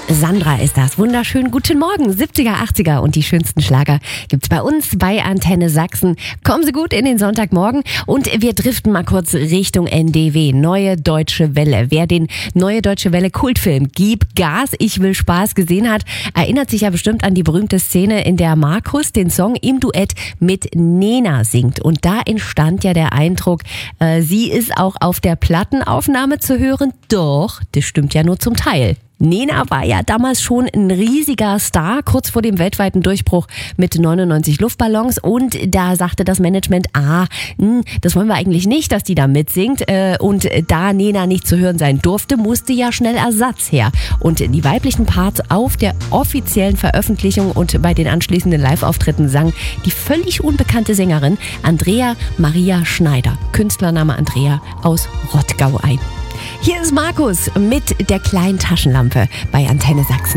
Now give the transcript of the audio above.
Sandra ist das. Wunderschönen guten Morgen. 70er, 80er und die schönsten Schlager gibt's bei uns bei Antenne Sachsen. Kommen Sie gut in den Sonntagmorgen und wir driften mal kurz Richtung NDW. Neue Deutsche Welle. Wer den Neue Deutsche Welle Kultfilm Gib Gas, ich will Spaß gesehen hat, erinnert sich ja bestimmt an die berühmte Szene, in der Markus den Song im Duett mit Nena singt. Und da entstand ja der Eindruck, sie ist auch auf der Plattenaufnahme zu hören. Doch, das stimmt ja nur zum Teil. Nena war ja damals schon ein riesiger Star, kurz vor dem weltweiten Durchbruch mit 99 Luftballons, und da sagte das Management, das wollen wir eigentlich nicht, dass die da mitsingt, und da Nena nicht zu hören sein durfte, musste ja schnell Ersatz her. Und die weiblichen Parts auf der offiziellen Veröffentlichung und bei den anschließenden Live-Auftritten sang die völlig unbekannte Sängerin Andrea Maria Schneider, Künstlername Andrea, aus Rottgau ein. Hier ist Markus mit der kleinen Taschenlampe bei Antenne Sachsen.